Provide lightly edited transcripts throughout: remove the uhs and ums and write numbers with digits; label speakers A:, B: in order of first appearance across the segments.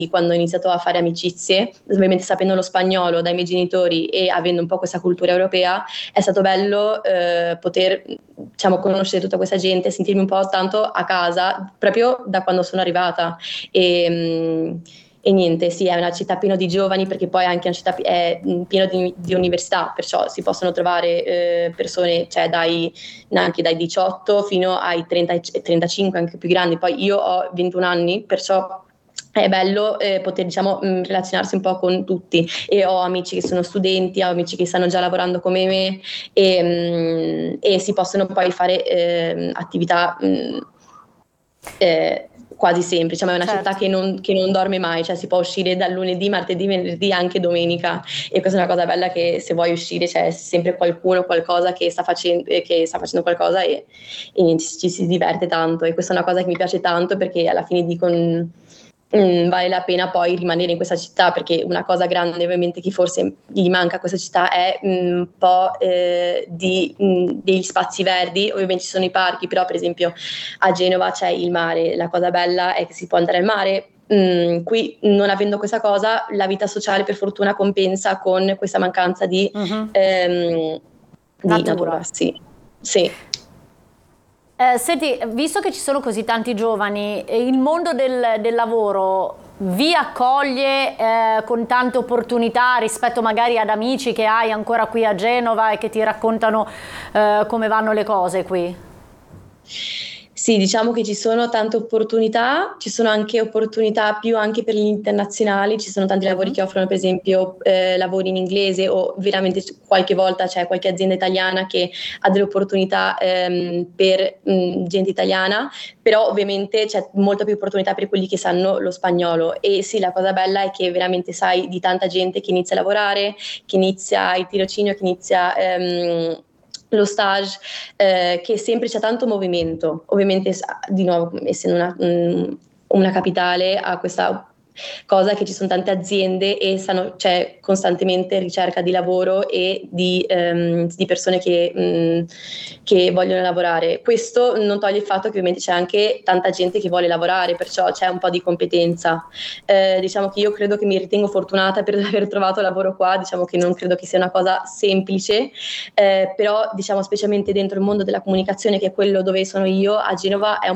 A: quando ho iniziato a fare amicizie, ovviamente sapendo lo spagnolo dai miei genitori e avendo un po' questa cultura europea, è stato bello poter, diciamo, conoscere tutta questa gente, sentirmi un po' tanto a casa proprio da quando sono arrivata. E niente, sì, è una città piena di giovani, perché poi anche una città è piena di università, perciò si possono trovare persone, cioè anche dai 18 fino ai 30 e 35, anche più grandi. Poi io ho 21 anni, perciò è bello poter, diciamo, relazionarsi un po' con tutti, e ho amici che sono studenti, ho amici che stanno già lavorando come me, e si possono poi fare attività quasi sempre. Diciamo, è una città che non dorme mai, cioè si può uscire dal lunedì, martedì, venerdì, anche domenica, e questa è una cosa bella, che se vuoi uscire c'è sempre qualcuno, qualcosa che sta facendo qualcosa, e niente, ci si diverte tanto, e questa è una cosa che mi piace tanto, perché alla fine dico vale la pena poi rimanere in questa città, perché una cosa grande ovviamente che forse gli manca a questa città è un po' degli spazi verdi. Ovviamente ci sono i parchi, però per esempio a Genova c'è il mare, la cosa bella è che si può andare al mare. Qui, non avendo questa cosa, la vita sociale per fortuna compensa con questa mancanza di natura. Sì.
B: Senti, visto che ci sono così tanti giovani, il mondo del lavoro vi accoglie con tante opportunità rispetto magari ad amici che hai ancora qui a Genova e che ti raccontano come vanno le cose qui?
A: Sì, diciamo che ci sono tante opportunità, ci sono anche opportunità più anche per gli internazionali, ci sono tanti lavori che offrono per esempio lavori in inglese, o veramente qualche volta c'è qualche azienda italiana che ha delle opportunità per gente italiana, però ovviamente c'è molta più opportunità per quelli che sanno lo spagnolo. E sì, la cosa bella è che veramente sai di tanta gente che inizia a lavorare, che inizia il tirocinio, che inizia lo stage, che sempre c'è tanto movimento. Ovviamente, di nuovo, essendo una capitale, ha questa cosa che ci sono tante aziende e c'è costantemente ricerca di lavoro e di persone che vogliono lavorare. Questo non toglie il fatto che ovviamente c'è anche tanta gente che vuole lavorare, perciò c'è un po' di competenza. Diciamo che io credo che mi ritengo fortunata per aver trovato lavoro qua, diciamo che non credo che sia una cosa semplice, però diciamo specialmente dentro il mondo della comunicazione, che è quello dove sono io, a Genova è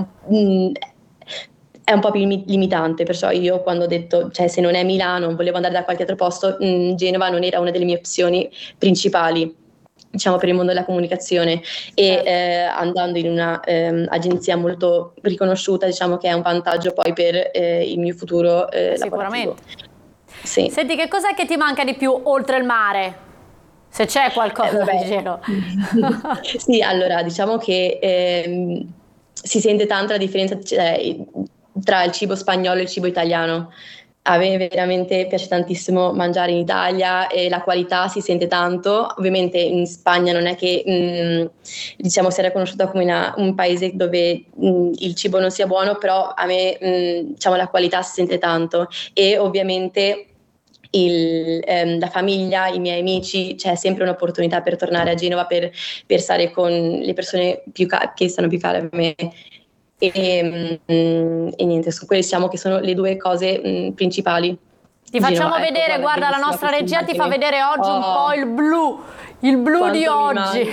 A: un po' più limitante. Perciò io, quando ho detto, cioè, se non è Milano, volevo andare da qualche altro posto, Genova non era una delle mie opzioni principali, diciamo, per il mondo della comunicazione. E andando in una agenzia molto riconosciuta, diciamo che è un vantaggio poi per il mio futuro lavorativo. Sì.
B: Senti, che cos'è che ti manca di più oltre il mare? Se c'è qualcosa di Genova.
A: Sì, allora diciamo che si sente tanto la differenza tra il cibo spagnolo e il cibo italiano. A me veramente piace tantissimo mangiare in Italia e la qualità si sente tanto. Ovviamente in Spagna non è che diciamo sia riconosciuta come un paese dove il cibo non sia buono, però a me diciamo la qualità si sente tanto. E ovviamente la famiglia, i miei amici, c'è sempre un'opportunità per tornare a Genova per stare con le persone che stanno più care a me. E niente, su quelle diciamo che sono le due cose principali.
B: Ti facciamo vedere, guarda, la nostra regia ti fa vedere oggi un po' il blu di oggi.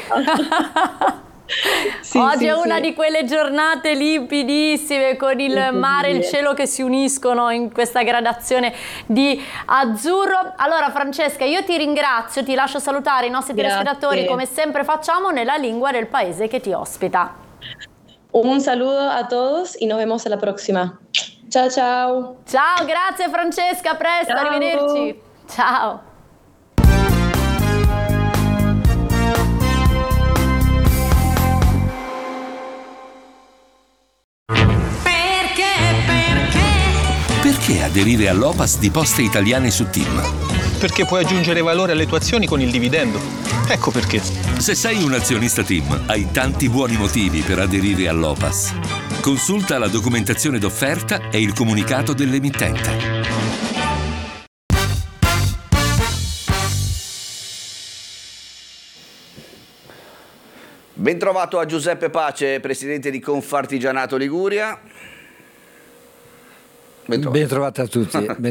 A: Sì,
B: oggi è una di quelle giornate limpidissime, con il mare e il cielo che si uniscono in questa gradazione di azzurro. Allora Francesca, io ti ringrazio, ti lascio salutare i nostri telespettatori come sempre facciamo nella lingua del paese che ti ospita.
A: Un saluto a todos y nos vemos alla prossima. Ciao ciao.
B: Ciao, grazie Francesca, a presto, ciao. Arrivederci. Ciao.
C: Perché aderire all'Opas di Poste Italiane su TIM?
D: Perché puoi aggiungere valore alle tue azioni con il dividendo. Ecco perché.
C: Se sei un azionista TIM, hai tanti buoni motivi per aderire all'Opas. Consulta la documentazione d'offerta e il comunicato dell'emittente.
E: Bentrovato a Giuseppe Pace, presidente di Confartigianato Liguria. Ben trovati a tutti.